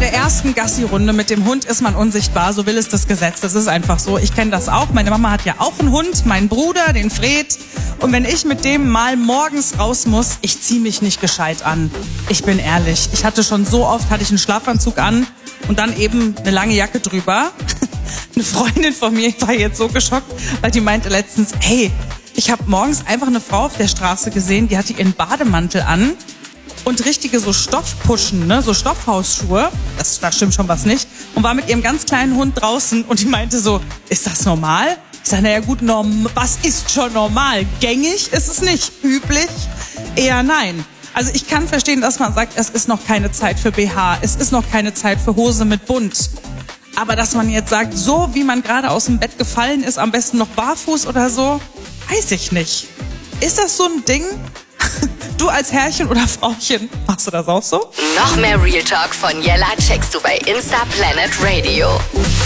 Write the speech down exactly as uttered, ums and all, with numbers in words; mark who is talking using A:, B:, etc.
A: der ersten Gassi-Runde mit dem Hund ist man unsichtbar, so will es das Gesetz. Das ist einfach so. Ich kenne das auch. Meine Mama hat ja auch einen Hund, meinen Bruder, den Fred. Und wenn ich mit dem mal morgens raus muss, ich ziehe mich nicht gescheit an. Ich bin ehrlich. Ich hatte schon so oft, hatte ich einen Schlafanzug an und dann eben eine lange Jacke drüber. Eine Freundin von mir war jetzt so geschockt, weil die meinte letztens, hey, ich habe morgens einfach eine Frau auf der Straße gesehen, die hatte ihren Bademantel an und richtige so Stoffpuschen, ne, so Stoffhausschuhe, das, da stimmt schon was nicht, und war mit ihrem ganz kleinen Hund draußen und die meinte so, ist das normal? Ich sage, naja gut, norm- was ist schon normal? Gängig ist es nicht, üblich eher nein. Also ich kann verstehen, dass man sagt, es ist noch keine Zeit für B H, es ist noch keine Zeit für Hose mit Bund. Aber dass man jetzt sagt, so wie man gerade aus dem Bett gefallen ist, am besten noch barfuß oder so, weiß ich nicht. Ist das so ein Ding? Du als Herrchen oder Frauchen, machst du das auch so?
B: Noch mehr Real Talk von Jella checkst du bei Insta Planet Radio.